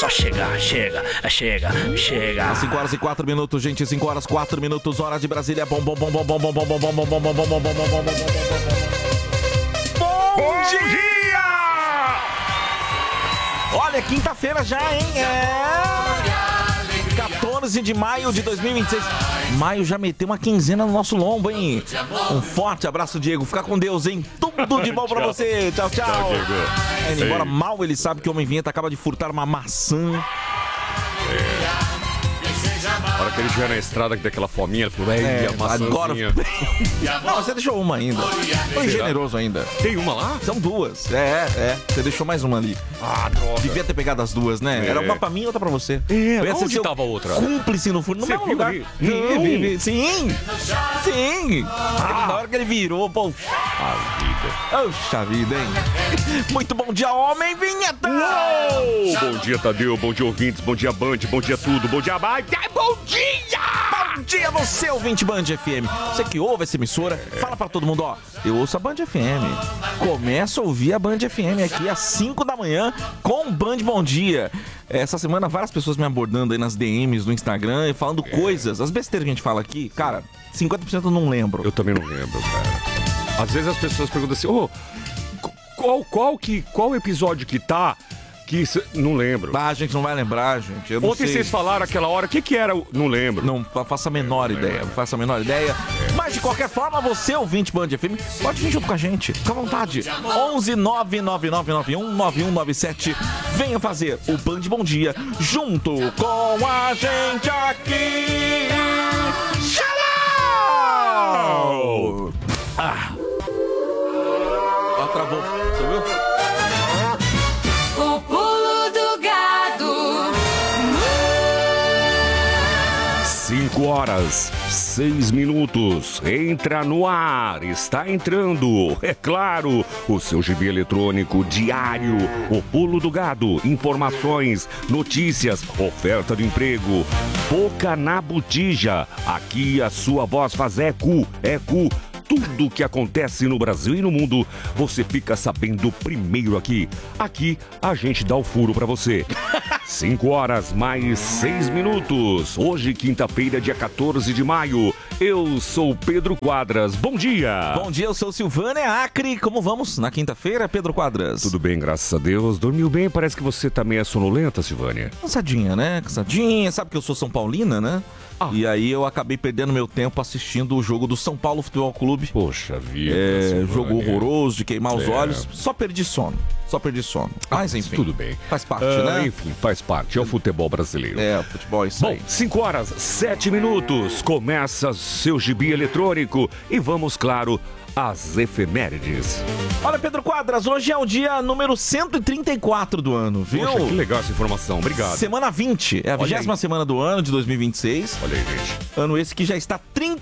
só chegar, chega. 5 horas e 4 minutos, gente. 5 horas 4 minutos, hora de Brasília. Bom dia! Olha, quinta-feira já, hein? 14 de maio de 2026. Maio já meteu uma quinzena no nosso lombo, hein? Um forte abraço, Diego. Fica com Deus, hein? Tudo de bom pra você. Tchau. Embora mal ele sabe que o Homem Vinheta acaba de furtar uma maçã. A hora que ele estiver na estrada, que tem aquela fominha, ele falou, agora... Não, você deixou uma ainda. Foi generoso ainda. Tem uma lá? São duas. Você deixou mais uma ali. Droga. Devia ter pegado as duas, né? Era uma pra mim e outra pra você. Onde tava a outra? Cúmplice no furo. No mesmo lugar. Vi. Sim. Na hora que ele virou, poxa vida, hein? Muito bom dia, Homem Vinheta! Bom dia, Tadeu. Bom dia, ouvintes. Bom dia, Band. Bom dia, tudo. Bom dia, Band. Bom dia! Bom dia, você, ouvinte Band FM. Você que ouve essa emissora, fala pra todo mundo, ó. Eu ouço a Band FM. Começa a ouvir a Band FM aqui às 5 da manhã com Band Bom Dia. Essa semana, várias pessoas me abordando aí nas DMs do Instagram e falando coisas. As besteiras que a gente fala aqui, cara, 50% eu não lembro. Eu também não lembro, cara. Às vezes as pessoas perguntam assim, qual episódio que tá? Que não lembro. A gente não vai lembrar, gente. Eu não Ontem sei. Vocês falaram aquela hora, o que era? Não lembro. Não faço a menor ideia. Mas de qualquer forma, você, ouvinte Band FM, pode vir junto com a gente. Fica à vontade. 11 99991 9197. Venha fazer o Band Bom Dia junto com a gente aqui. Tchau! Travou. Você viu? O pulo do gado. 5 horas, 6 minutos. Entra no ar. Está entrando. É claro, o seu gibi eletrônico diário. O pulo do gado. Informações, notícias, oferta de emprego. Boca na botija. Aqui a sua voz faz eco. Tudo que acontece no Brasil e no mundo, você fica sabendo primeiro aqui. Aqui, a gente dá o furo pra você. 5 horas mais 6 minutos. Hoje, quinta-feira, dia 14 de maio. Eu sou Pedro Quadras. Bom dia. Bom dia, eu sou Silvânia Acre. Como vamos na quinta-feira, Pedro Quadras? Tudo bem, graças a Deus. Dormiu bem? Parece que você tá meio sonolenta, Silvânia. Cansadinha, né? Cansadinha. Sabe que eu sou São Paulina, né? E aí eu acabei perdendo meu tempo assistindo o jogo do São Paulo Futebol Clube. Poxa vida. Jogo horroroso de queimar os olhos. Só perdi sono. Mas enfim. Tudo bem. Faz parte, né? Enfim, faz parte. É o futebol brasileiro. O futebol é isso aí. Bom, 5 horas, 7 minutos. Começa seu gibi eletrônico. E vamos, claro, às efemérides. Olha, Pedro Quadras, hoje é o dia número 134 do ano, viu? Poxa, que legal essa informação. Obrigado. Semana 20. É a 20ª semana do ano de 2026. Olha aí, gente. Ano esse que já está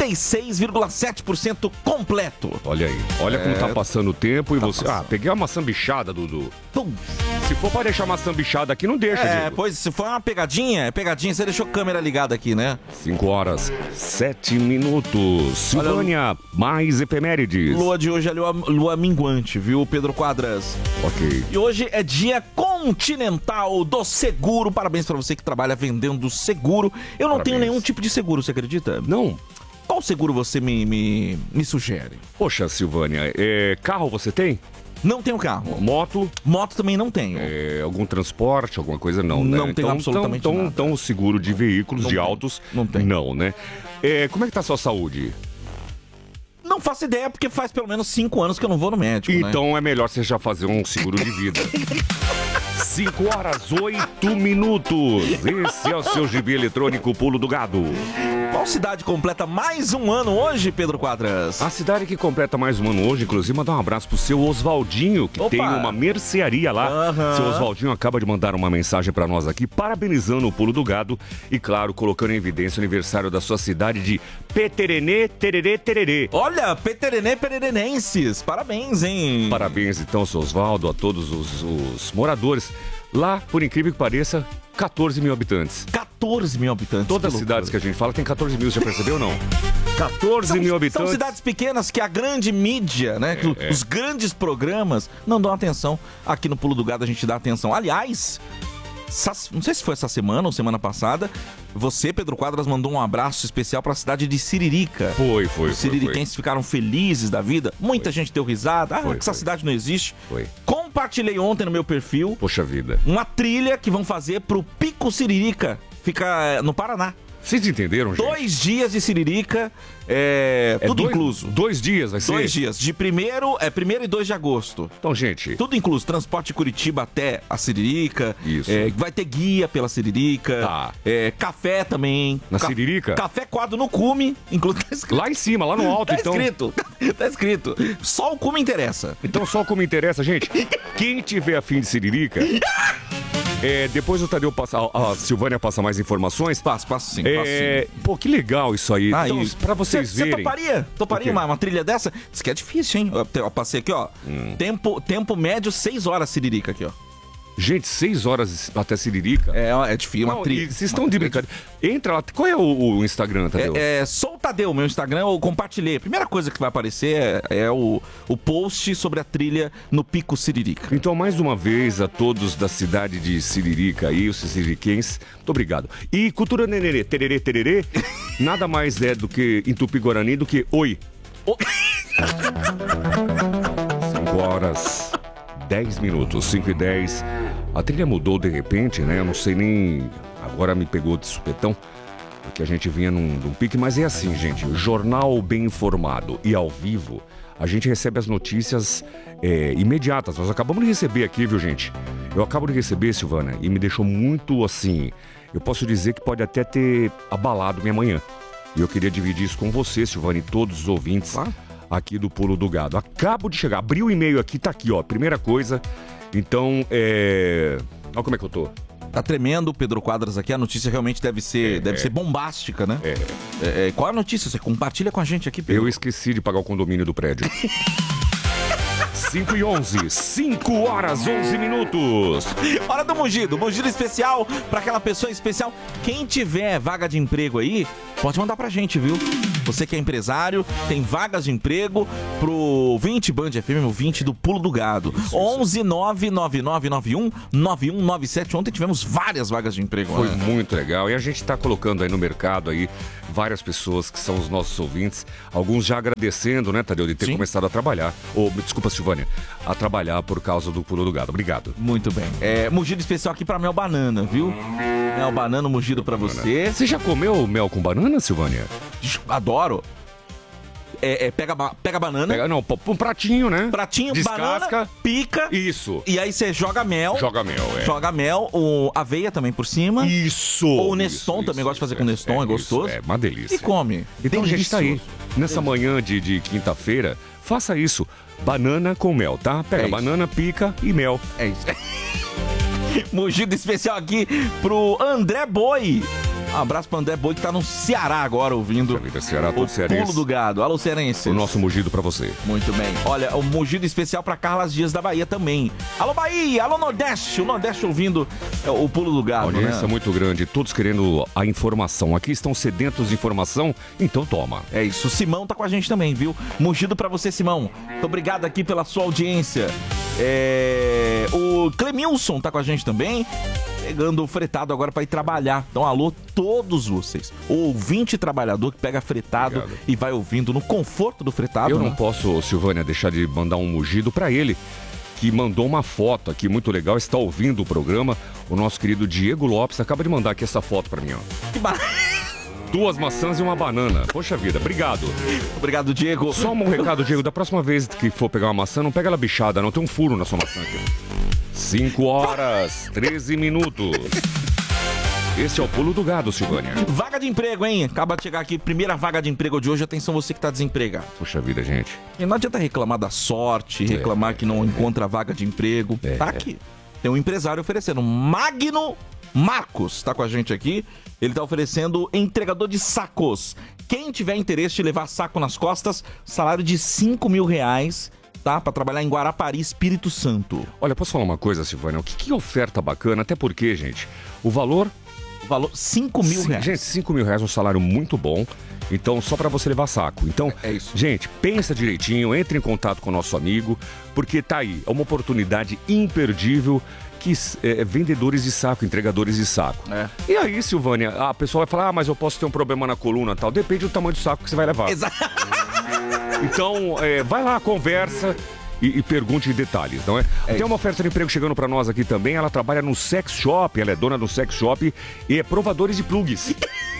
36,7% completo. Olha aí. Olha como tá passando o tempo e você... Passando. Peguei uma maçã bichada, Dudu. Pum. Se for pra deixar maçã bichada aqui, não deixa, Diego. Pois, se for uma pegadinha, você deixou a câmera ligada aqui, né? 5 horas, 7 minutos. Silvânia, mais efemérides. Lua de hoje é lua minguante, viu, Pedro Quadras? Ok. E hoje é dia continental do seguro. Parabéns pra você que trabalha vendendo seguro. Eu não tenho nenhum tipo de seguro, você acredita? Não. Qual seguro você me sugere? Poxa, Silvânia, carro você tem? Não tenho carro. Moto? Moto também não tenho. Algum transporte, alguma coisa não, né? Não tenho absolutamente nada. Então o seguro de veículos, de autos, não tem. Não, né? Como é que tá a sua saúde? Não faço ideia, porque faz pelo menos 5 anos que eu não vou no médico, Então é melhor você já fazer um seguro de vida. 5 horas, 8 minutos. Esse é o seu gibi eletrônico Pulo do Gado. Qual cidade completa mais um ano hoje, Pedro Quadras? A cidade que completa mais um ano hoje, inclusive, mandar um abraço pro seu Oswaldinho, que tem uma mercearia lá. Seu Oswaldinho acaba de mandar uma mensagem pra nós aqui, parabenizando o Pulo do Gado e, claro, colocando em evidência o aniversário da sua cidade de Peterenê, Tererê, Tererê. Olha, Peterenê, Pererenenses. Parabéns, hein? Parabéns, então, seu Oswaldo, a todos os moradores. Lá, por incrível que pareça, 14 mil habitantes. 14 mil habitantes. Todas as cidades que a gente fala tem 14 mil, já percebeu ou não? 14 mil habitantes. São cidades pequenas que a grande mídia, né? Os grandes programas não dão atenção. Aqui no Pulo do Gado a gente dá atenção. Aliás, não sei se foi essa semana ou semana passada, você, Pedro Quadras, mandou um abraço especial pra cidade de Siririca. Foi. Os siririquenses ficaram felizes da vida. Muita gente deu risada. Essa cidade não existe. Foi. Compartilhei ontem no meu perfil. Poxa vida. Uma trilha que vão fazer pro Pico Siririca. Fica no Paraná. Vocês entenderam, gente? 2 dias de Siririca, tudo incluso. 2 dias vai ser? 2 dias, de 1º e 2 de agosto. Então, gente... Tudo incluso, transporte de Curitiba até a Siririca. Isso. Vai ter guia pela Siririca. Tá. Café também. Na Siririca? Café coado no cume, inclusive. Tá escrito. Lá em cima, lá no alto, então. Tá escrito. Só o cume interessa. Então, só o cume interessa, gente. Quem tiver afim de Siririca... depois o Tadeu passa, a Silvânia passa mais informações. Passo sim. Pô, que legal isso aí. Então, pra vocês verem. Você toparia uma trilha dessa? Diz que é difícil, hein? Eu passei aqui, ó. Tempo médio, 6 horas Siririca aqui, ó. Gente, 6 horas até Siririca. É difícil, uma trilha. Vocês estão de brincadeira. Entra lá. Qual é o Instagram, Tadeu? Sou o Tadeu, meu Instagram, eu compartilhei. A primeira coisa que vai aparecer é o post sobre a trilha no Pico Siririca. Então, mais uma vez, a todos da cidade de Siririca aí, os siririquenses, muito obrigado. E cultura nenê, tererê, tererê, nada mais é do que, em Tupi-Guarani, do que oi. 5 horas, 10 minutos, 5:10. A trilha mudou de repente, né? Eu não sei nem... Agora me pegou de supetão, porque a gente vinha num pique. Mas é assim, gente, jornal bem informado e ao vivo, a gente recebe as notícias imediatas. Nós acabamos de receber aqui, viu, gente? Eu acabo de receber, Silvana, e me deixou muito assim... Eu posso dizer que pode até ter abalado minha manhã. E eu queria dividir isso com você, Silvana, e todos os ouvintes aqui do Pulo do Gado. Acabo de chegar, abri o e-mail aqui, tá aqui, ó, primeira coisa... Então, olha como é que eu tô. Tá tremendo, Pedro Quadras aqui. A notícia realmente deve ser bombástica, né? Qual a notícia? Você compartilha com a gente aqui, Pedro. Eu esqueci de pagar o condomínio do prédio. 5:11, 5 horas, 11 minutos. Hora do Mugido especial pra aquela pessoa especial. Quem tiver vaga de emprego aí, pode mandar pra gente, viu? Você que é empresário, tem vagas de emprego pro 20 Band FM, o 20 do Pulo do Gado. 11 99991 9197. Ontem tivemos várias vagas de emprego. Foi muito legal. E a gente tá colocando aí no mercado aí várias pessoas que são os nossos ouvintes. Alguns já agradecendo, né, Tadeu, de ter começado a trabalhar. Desculpa, Silvânia, a trabalhar por causa do Pulo do Gado. Obrigado. Muito bem. Mugido especial aqui pra Mel Banana, viu? Mel Banana, mugido pra você. Você já comeu mel com banana, Silvânia? Adoro. Pega a banana. Um pratinho, né? Pratinho, descasca, banana, pica. Isso. E aí você joga mel. Joga mel, aveia também por cima. Isso. Ou o Neston, também gosto de fazer com Neston, é gostoso. É uma delícia. E come. Então, gente, tá aí. Nessa manhã de quinta-feira, faça isso. Banana com mel, tá? Pega banana, pica e mel. É isso. Mugido especial aqui pro André Boi. Um abraço pro André Boi, que tá no Ceará agora, ouvindo Ceará, todo o Pulo do Gado. Alô, cearense. O nosso mugido pra você. Muito bem. Olha, o mugido especial pra Carlas Dias da Bahia também. Alô, Bahia! Alô, Nordeste! O Nordeste ouvindo o Pulo do Gado, audiência muito grande, todos querendo a informação. Aqui estão sedentos de informação, então toma. É isso. O Simão tá com a gente também, viu? Mugido pra você, Simão. Muito obrigado aqui pela sua audiência. O Clemilson tá com a gente também, pegando o fretado agora pra ir trabalhar. Então, alô, todos vocês. O ouvinte trabalhador que pega fretado e vai ouvindo no conforto do fretado. Eu não posso, Silvânia, deixar de mandar um mugido pra ele, que mandou uma foto aqui muito legal, está ouvindo o programa. O nosso querido Diego Lopes acaba de mandar aqui essa foto pra mim, ó. Que 2 maçãs e uma banana. Poxa vida, obrigado. Obrigado, Diego. Só um recado, Diego, da próxima vez que for pegar uma maçã, não pega ela bichada, não. Tem um furo na sua maçã aqui. 5 horas, 13 minutos. Esse é o Pulo do Gado, Silvânia. Vaga de emprego, hein? Acaba de chegar aqui, primeira vaga de emprego de hoje. Atenção, você que tá desempregado. Puxa vida, gente. E não adianta reclamar da sorte, reclamar que não encontra vaga de emprego. Tá aqui. Tem um empresário oferecendo. Magno Marcos tá com a gente aqui. Ele tá oferecendo entregador de sacos. Quem tiver interesse de levar saco nas costas, salário de R$5.000, tá? Pra trabalhar em Guarapari, Espírito Santo. Olha, posso falar uma coisa, Silvânia? Que oferta bacana, até porque, gente, o valor R$5.000. Gente, R$5.000 é um salário muito bom. Então, só para você levar saco. Então, é isso. Gente, pensa direitinho, entre em contato com o nosso amigo, porque tá aí, é uma oportunidade imperdível vendedores de saco, entregadores de saco. É. E aí, Silvânia, a pessoa vai falar, mas eu posso ter um problema na coluna e tal. Depende do tamanho do saco que você vai levar. Exato. Então, vai lá, conversa e pergunte detalhes, não é? Tem uma oferta de emprego chegando pra nós aqui também. Ela trabalha no sex shop, ela é dona do sex shop e é provadores de plugs.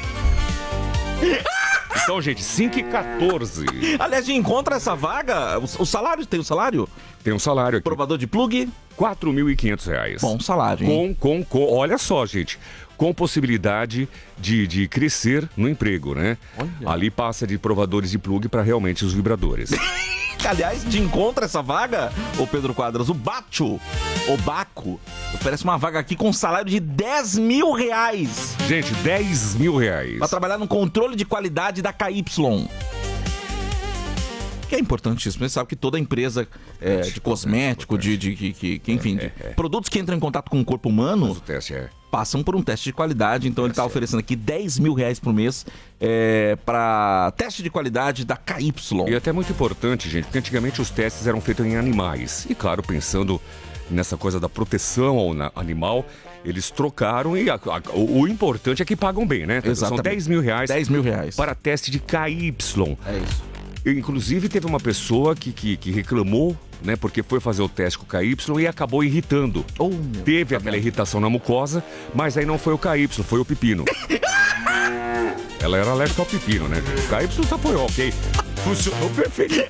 Então, gente, 5h14. Aliás, de encontra essa vaga, o salário, tem o salário? Tem um salário aqui. Provador de plug? R$4.500. Bom salário, hein? Olha só, gente. Com possibilidade de crescer no emprego, né? Olha. Ali passa de provadores de plug para realmente os vibradores. Aliás, de encontra essa vaga, ô Pedro Quadras, o Baco, oferece uma vaga aqui com um salário de R$10.000. Gente, R$10.000. Pra trabalhar no controle de qualidade da KY. Que é importantíssimo. Você sabe que toda empresa de cosmético, enfim, produtos que entram em contato com o corpo humano, O teste passam por um teste de qualidade. Então ele tá oferecendo aqui R$10.000 por mês para teste de qualidade da KY. E até muito importante, gente, porque antigamente os testes eram feitos em animais. E claro, pensando nessa coisa da proteção ao animal, eles trocaram e o importante é que pagam bem, né? Exatamente. São R$10.000. R$10.000. Para teste de KY. É isso. Inclusive, teve uma pessoa que reclamou, né? Porque foi fazer o teste com o KY e acabou irritando. Teve aquela irritação na mucosa, mas aí não foi o KY, foi o pepino. Ela era alérgica ao pepino, né? O KY foi ok. Funcionou perfeito.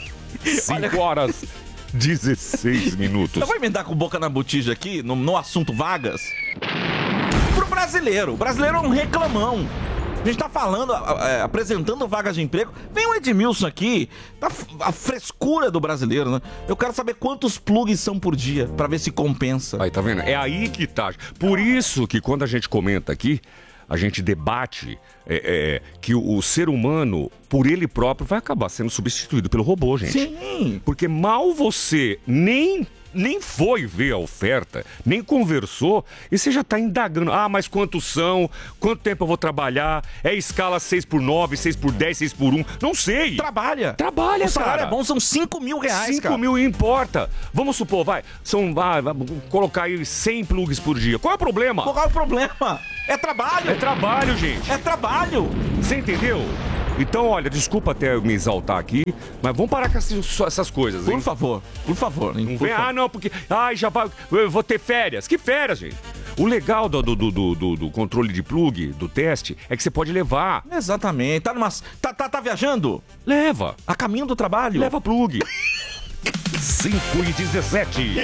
5h16. Eu vou emendar com boca na botija aqui, no assunto vagas. Pro brasileiro. O brasileiro é um reclamão. A gente tá falando, apresentando vagas de emprego. Vem o Edmilson aqui, tá a frescura do brasileiro, né? Eu quero saber quantos plugs são por dia, pra ver se compensa. Aí, tá vendo? É aí que tá. Por isso que quando a gente comenta aqui, a gente debate que o ser humano, por ele próprio, vai acabar sendo substituído pelo robô, gente. Sim. Porque mal você nem foi ver a oferta, nem conversou, e você já tá indagando. Ah, mas quantos são? Quanto tempo eu vou trabalhar? É escala 6x9, 6x10, 6x1? Não sei. Trabalha, O salário cara. é bom, são R$5.000, cara. 5.000 importa. Vamos supor, vamos colocar aí 100 plugs por dia. Qual é o problema? Qual é o problema? É trabalho. É trabalho, gente. É trabalho. Você entendeu? Então, olha, desculpa até me exaltar aqui, mas vamos parar com essas coisas, hein? Por favor. Hein? Não vem, não, porque... já vai... Eu vou ter férias. Que férias, gente? O legal do controle de plug, do teste, é que você pode levar. Exatamente. Tá viajando? Leva. A caminho do trabalho? Leva plug. 5h17.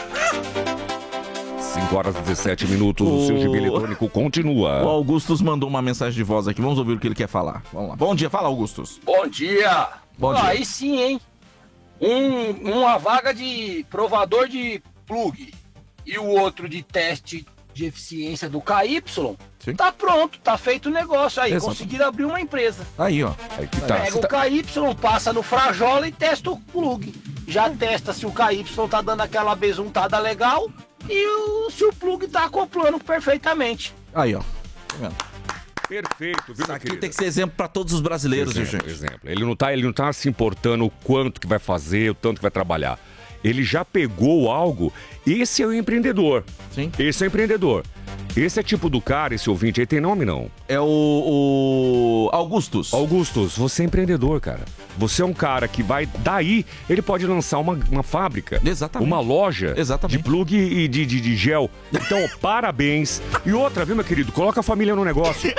5h17. O seu gibi eletrônico continua. O Augustus mandou uma mensagem de voz aqui. Vamos ouvir o que ele quer falar. Vamos lá. Bom dia, fala, Augustus. Bom dia. Bom dia. Aí sim, hein? Uma vaga de provador de plug e o outro de teste de eficiência do KY. Sim. Tá pronto, tá feito o negócio aí. Exato. Conseguiram abrir uma empresa. Aí, ó. Aí que tá. Pega o KY, passa no Frajola e testa o plug. Já testa se o KY tá dando aquela besuntada legal e se o plug tá acoplando perfeitamente. Aí, ó. Tá vendo? Perfeito, viu, Isso meu aqui querido? tem que ser exemplo pra todos os brasileiros, viu, gente? Exemplo. Ele não tá se importando o quanto que vai fazer, o tanto que vai trabalhar. Ele já pegou algo. Esse é o empreendedor. Sim. Esse é o empreendedor. Esse é tipo do cara, esse ouvinte aí tem nome não? É o Augustus. Augustus, você é empreendedor, cara. Você é um cara que vai... Daí, ele pode lançar uma fábrica. Exatamente. Uma loja. Exatamente. De plug e de gel. Então, parabéns. E outra, viu, meu querido? Coloca a família no negócio.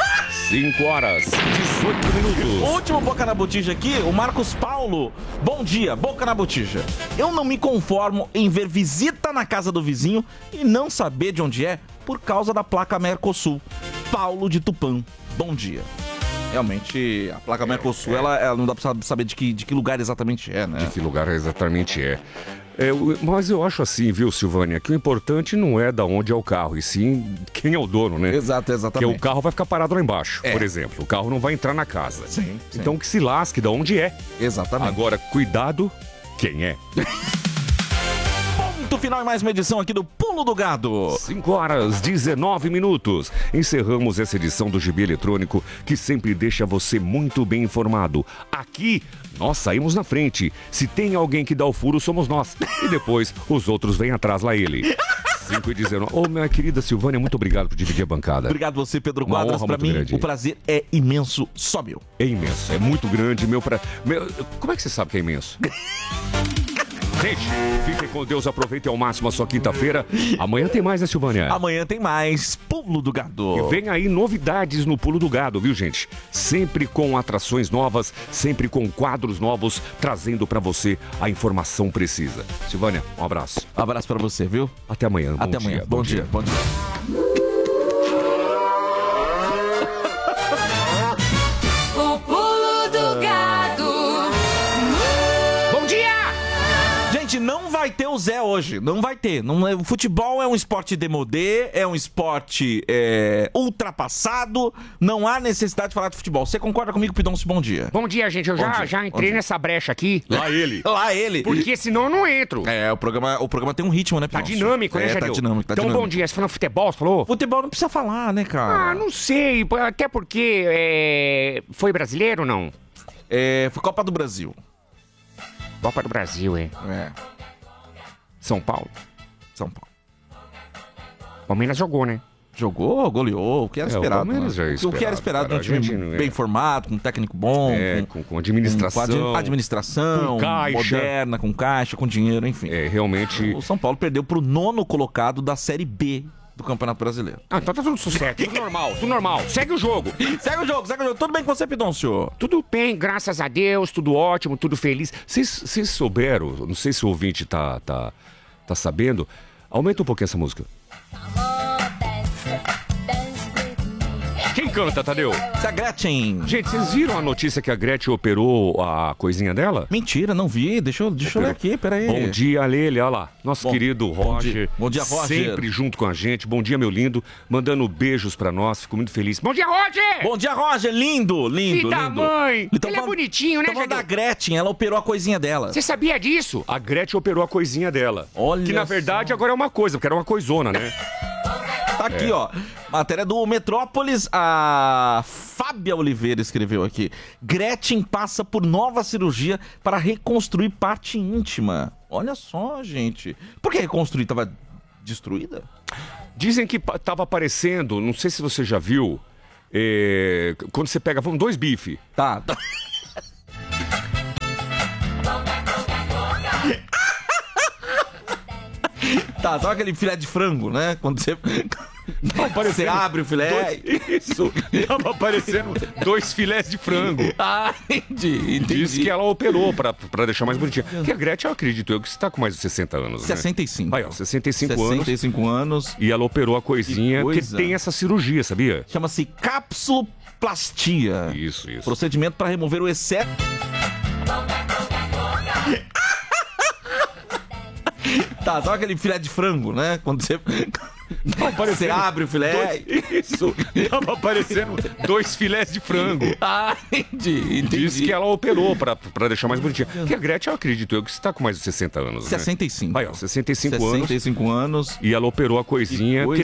5h18. Último Boca na Botija aqui, o Marcos Paulo. Bom dia, Boca na Botija. Eu não me conformo em ver visita na casa do vizinho e não saber de onde é por causa da placa Mercosul. Paulo de Tupã. Bom dia. Realmente, a placa Mercosul, ela não dá pra saber de que lugar exatamente é, né? De que lugar exatamente é. Mas eu acho assim, viu, Silvânia, que o importante não é da onde é o carro, e sim quem é o dono, né? Exatamente. Porque o carro vai ficar parado lá embaixo, por exemplo. O carro não vai entrar na casa. Sim. Então que se lasque da onde é. Exatamente. Agora, cuidado, quem é? Ponto final em mais uma edição aqui do Pulo do Gado. 5h19. Encerramos essa edição do Gibi Eletrônico que sempre deixa você muito bem informado. Aqui, nós saímos na frente. Se tem alguém que dá o furo, somos nós. E depois, os outros vêm atrás lá ele. 5h19. Ô, minha querida Silvânia, muito obrigado por dividir a bancada. Obrigado você, Pedro Uma Quadras. honra Pra muito mim, grande. o prazer é imenso, só meu. É imenso, é muito grande. Como é que você sabe que é imenso? Gente, fiquem com Deus, aproveitem ao máximo a sua quinta-feira. Amanhã tem mais, né, Silvânia? Amanhã tem mais Pulo do Gado. E vem aí novidades no Pulo do Gado, viu, gente? Sempre com atrações novas, sempre com quadros novos, trazendo pra você a informação precisa. Silvânia, um abraço. Abraço pra você, viu? Até amanhã. Até amanhã. Bom dia. Bom dia. O pulo do gado. Bom dia! Gente, não vai ter o Zé hoje. Não vai ter. O futebol é um esporte demodê, é um esporte ultrapassado. Não há necessidade de falar de futebol. Você concorda comigo, Pidoncio? Bom dia. Bom dia, gente. Eu já entrei nessa brecha aqui. Lá ele. Lá ele. Porque senão eu não entro. O programa tem um ritmo, né, Tá Pidoncio? dinâmico, né, Tá Jadeu? dinâmico, tá Então, dinâmico. bom dia. Você falou futebol, você falou? Futebol não precisa falar, né, cara? Ah, não sei. Até porque foi brasileiro ou não? Foi Copa do Brasil. Copa do Brasil, é. São Paulo. São Paulo. Palmeiras jogou, né? Jogou, goleou, o que era esperado. o Palmeiras né? já é O que era esperado de um esperado. time A gente não bem formado, com um técnico bom, Com administração. administração com caixa. moderna, com caixa, com dinheiro, enfim. Realmente. O São Paulo perdeu pro 9º colocado da Série B do Campeonato Brasileiro. Ah, então tá tudo certo. Tudo normal, tudo normal. Segue o jogo. Segue o jogo. Tudo bem com você, Pidoncio? Tudo bem, graças a Deus, tudo ótimo, tudo feliz. Vocês souberam, não sei se o ouvinte tá sabendo, aumenta um pouquinho essa música. Quem canta, Tadeu? Essa é a Gretchen. Gente, vocês viram a notícia que a Gretchen operou a coisinha dela? Mentira, não vi. Deixa eu ler aqui, peraí. Bom dia, Lele, olha lá. Nosso querido Roger. Bom dia, Roger. Sempre junto com a gente. Bom dia, meu lindo. Mandando beijos pra nós. Fico muito feliz. Bom dia, Roger! Bom dia, Roger. Lindo. Filho da mãe! Então, Ele é bonitinho, né, Então falando da Jadeu? Gretchen, ela operou a coisinha dela. Você sabia disso? A Gretchen operou a coisinha dela. Olha que na verdade agora é uma coisa, porque era uma coisona, né? Tá aqui, ó. Matéria do Metrópolis. A Fábia Oliveira escreveu aqui. Gretchen passa por nova cirurgia para reconstruir parte íntima. Olha só, gente. Por que reconstruir? Tava destruída? Dizem que tava aparecendo, não sei se você já viu, quando você pega, vamos, 2 bifes. Tá. Tá, só aquele filé de frango, né? Quando você... Você abre o filé... Isso, tava aparecendo 2 filés de frango. Ah, entendi. Diz que ela operou pra deixar mais bonitinha. Porque a Gretchen, eu acredito que você tá com mais de 60 anos, né? 65. Aí, ó, 65 anos. 65 anos. E ela operou a coisinha, Que porque coisa. tem essa cirurgia, sabia? Chama-se capsuloplastia. Isso. Procedimento para remover o excesso... Tá, só aquele filé de frango, né? Quando você... Você abre o filé... Isso, tava aparecendo 2 filés de frango. Ah, entendi. Diz que ela operou pra deixar mais bonitinha. Porque a Gretchen, eu acredito que você tá com mais de 60 anos, né? 65. Aí, ó, 65 anos. 65 anos. E ela operou a coisinha, Que que